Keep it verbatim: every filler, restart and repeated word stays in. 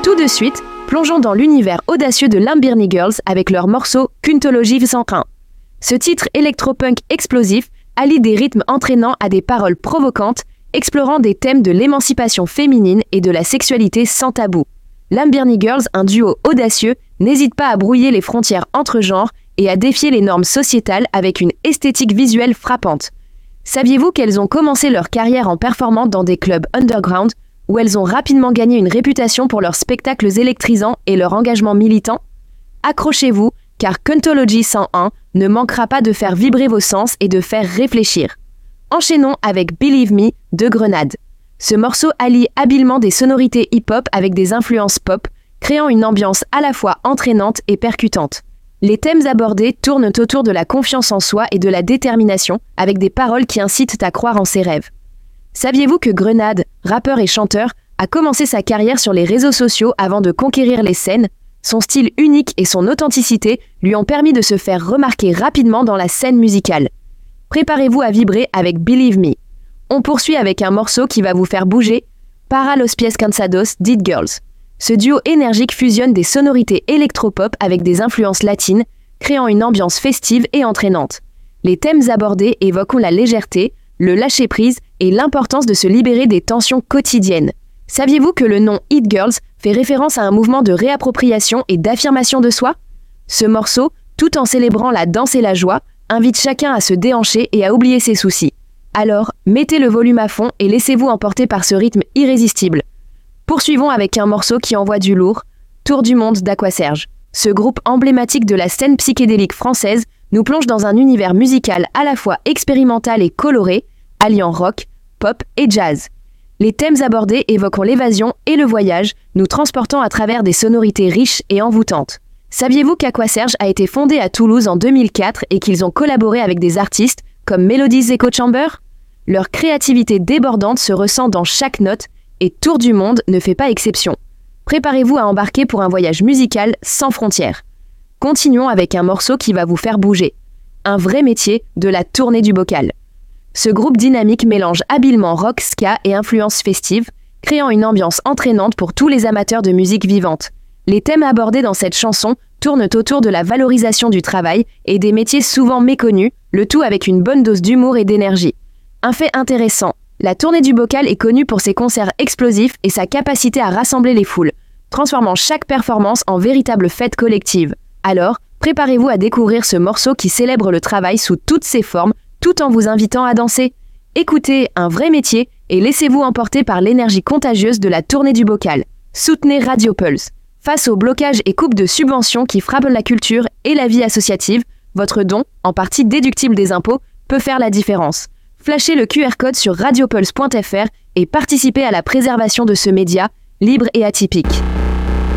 Tout de suite, plongeons dans l'univers audacieux de Lamborghini Girls avec leur morceau Kuntology cent un. Ce titre électropunk explosif allie des rythmes entraînants à des paroles provocantes, explorant des thèmes de l'émancipation féminine et de la sexualité sans tabou. Lamborghini Girls, un duo audacieux, n'hésite pas à brouiller les frontières entre genres et à défier les normes sociétales avec une esthétique visuelle frappante. Saviez-vous qu'elles ont commencé leur carrière en performant dans des clubs underground, où elles ont rapidement gagné une réputation pour leurs spectacles électrisants et leur engagement militant? Accrochez-vous, car Kuntology cent un ne manquera pas de faire vibrer vos sens et de faire réfléchir. Enchaînons avec Believe Me de Grenade. Ce morceau allie habilement des sonorités hip-hop avec des influences pop, créant une ambiance à la fois entraînante et percutante. Les thèmes abordés tournent autour de la confiance en soi et de la détermination, avec des paroles qui incitent à croire en ses rêves. Saviez-vous que Grenade, rappeur et chanteur, a commencé sa carrière sur les réseaux sociaux avant de conquérir les scènes? Son style unique et son authenticité lui ont permis de se faire remarquer rapidement dans la scène musicale. Préparez-vous à vibrer avec Believe Me. On poursuit avec un morceau qui va vous faire bouger, Para los pies cansados d'It Girls. Ce duo énergique fusionne des sonorités électropop avec des influences latines, créant une ambiance festive et entraînante. Les thèmes abordés évoquent la légèreté, le lâcher-prise et l'importance de se libérer des tensions quotidiennes. Saviez-vous que le nom It Girls fait référence à un mouvement de réappropriation et d'affirmation de soi? Ce morceau, tout en célébrant la danse et la joie, invite chacun à se déhancher et à oublier ses soucis. Alors, mettez le volume à fond et laissez-vous emporter par ce rythme irrésistible. Poursuivons avec un morceau qui envoie du lourd, Tour du monde d'Aqua-Serge. Ce groupe emblématique de la scène psychédélique française nous plonge dans un univers musical à la fois expérimental et coloré, alliant rock, pop et jazz. Les thèmes abordés évoquent l'évasion et le voyage, nous transportant à travers des sonorités riches et envoûtantes. Saviez-vous qu'Aqua-Serge a été fondé à Toulouse en deux mille quatre et qu'ils ont collaboré avec des artistes comme Melodies Echo Chamber? Leur créativité débordante se ressent dans chaque note et Tour du monde ne fait pas exception. Préparez-vous à embarquer pour un voyage musical sans frontières. Continuons avec un morceau qui va vous faire bouger. Un vrai métier de la tournée du bocal. Ce groupe dynamique mélange habilement rock, ska et influences festives, créant une ambiance entraînante pour tous les amateurs de musique vivante. Les thèmes abordés dans cette chanson tournent autour de la valorisation du travail et des métiers souvent méconnus, le tout avec une bonne dose d'humour et d'énergie. Un fait intéressant, la tournée du bocal est connue pour ses concerts explosifs et sa capacité à rassembler les foules, transformant chaque performance en véritable fête collective. Alors, préparez-vous à découvrir ce morceau qui célèbre le travail sous toutes ses formes, tout en vous invitant à danser. Écoutez Un vrai métier et laissez-vous emporter par l'énergie contagieuse de la tournée du bocal. Soutenez Radio Pulse. Face aux blocages et coupes de subventions qui frappent la culture et la vie associative, votre don, en partie déductible des impôts, peut faire la différence. Flashez le Q R code sur radiopulse point f r et participez à la préservation de ce média, libre et atypique.